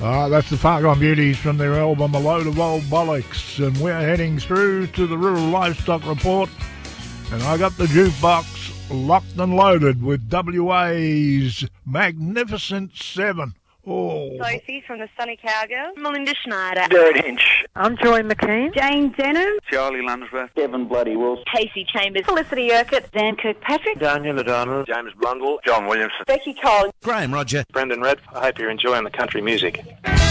That's the Fargon Beauties from their album A Load of Old Bollocks, and we're heading through to the Rural Livestock Report, and I got the jukebox locked and loaded with WA's Magnificent Seven. Oh. Sophie from the Sunny Cowgirl. Melinda Schneider. Derek Hinch. I'm Joy McKean. Jane Denham. Charlie Lunsworth. Devon Bloody Wilson. Casey Chambers. Felicity Urquhart. Dan Kirkpatrick. Daniel O'Donnell. James Blundell. John Williamson. Becky Collins. Graham Roger. Brendan Red. I hope you're enjoying the country music.